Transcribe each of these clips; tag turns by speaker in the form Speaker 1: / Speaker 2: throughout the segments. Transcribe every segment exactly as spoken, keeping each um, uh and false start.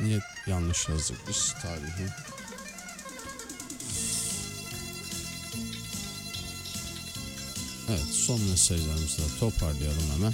Speaker 1: Niye yanlış yazdık biz tarihi? Evet, son mesajlarımızı da toparlayalım hemen.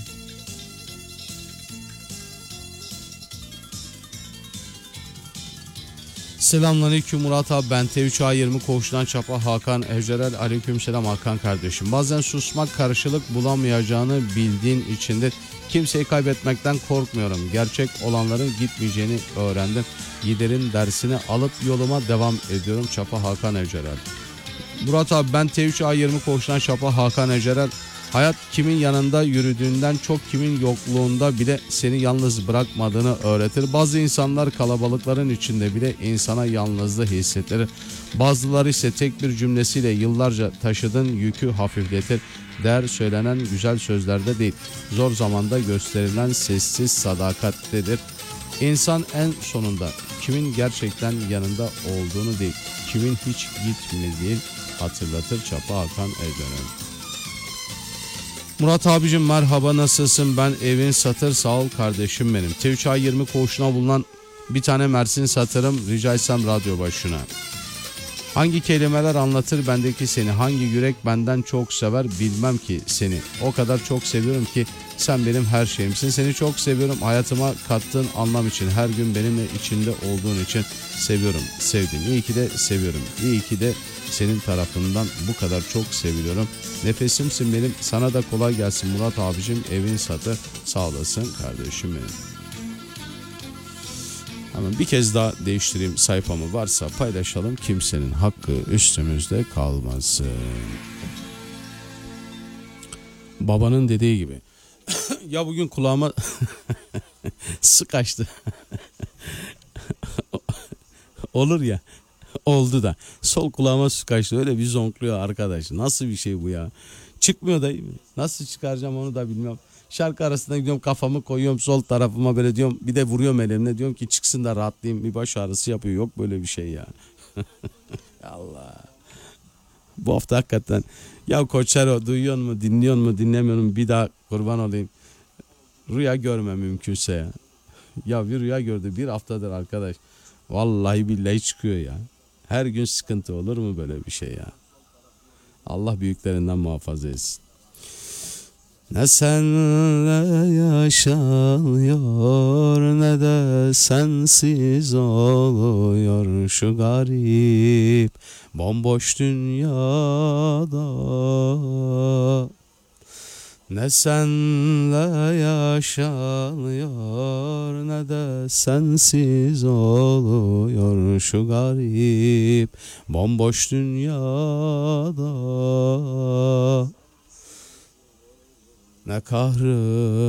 Speaker 1: Selamünaleyküm Murat abi, ben T üç A yirmi Koğuş'tan Çapa Hakan Ejderel. Aleykümselam Hakan kardeşim. Bazen susmak karşılık bulamayacağını bildiğin içindir. Kimseyi kaybetmekten korkmuyorum. Gerçek olanların gitmeyeceğini öğrendim. Giderin dersini alıp yoluma devam ediyorum. Çapa Hakan Ejderel. Murat abi, ben T üç A yirmi Koğuş'tan Çapa Hakan Ejderel. Hayat kimin yanında yürüdüğünden çok kimin yokluğunda bile seni yalnız bırakmadığını öğretir. Bazı insanlar kalabalıkların içinde bile insana yalnızlığı hissettirir. Bazıları ise tek bir cümlesiyle yıllarca taşıdığın yükü hafifletir. Değer söylenen güzel sözlerde değil, zor zamanda gösterilen sessiz sadakattedir. İnsan en sonunda kimin gerçekten yanında olduğunu değil, kimin hiç gitmediğini hatırlatır. Çapa Hakan Ejderel. Murat abicim merhaba, nasılsın? Ben evin satır, sağ ol kardeşim benim. T üç A yirmi Koğuşu'na bulunan bir tane Mersin satırım, rica etsem radyo başına. Hangi kelimeler anlatır bendeki seni? Hangi yürek benden çok sever bilmem ki seni. O kadar çok seviyorum ki sen benim her şeyimsin. Seni çok seviyorum, hayatıma kattığın anlam için. Her gün benimle içinde olduğun için seviyorum, sevdim. İyi ki de seviyorum. İyi ki de senin tarafından bu kadar çok seviliyorum. Nefesimsin benim, sana da kolay gelsin Murat abicim, evin satır, sağ olasın kardeşim benim. Hemen bir kez daha değiştireyim sayfamı, varsa paylaşalım, kimsenin hakkı üstümüzde kalmasın. Babanın dediği gibi. Ya bugün kulağıma su kaçtı. Olur ya. Oldu da. Sol kulağıma su kaçtı. Öyle bir zonkluyor arkadaş. Nasıl bir şey bu ya? Çıkmıyor da. Nasıl çıkaracağım onu da bilmiyorum. Şarkı arasında gidiyorum, kafamı koyuyorum sol tarafıma böyle diyorum. Bir de vuruyorum elimle, diyorum ki çıksın da rahatlayayım. Bir baş ağrısı yapıyor. Yok böyle bir şey ya. Allah. Bu hafta hakikaten. Ya Koçero, duyuyor mu, dinliyor mu, dinlemiyor mu? Bir daha kurban olayım. Rüya görme mümkünse ya. Ya bir rüya gördü bir haftadır arkadaş. Vallahi billahi çıkıyor ya. Her gün sıkıntı, olur mu böyle bir şey ya? Allah büyüklerinden muhafaza etsin. Ne senle yaşanıyor ne de sensiz oluyor şu garip bomboş dünyada. Ne senle yaşanıyor ne de sensiz oluyor şu garip bomboş dünyada. Ne kahrı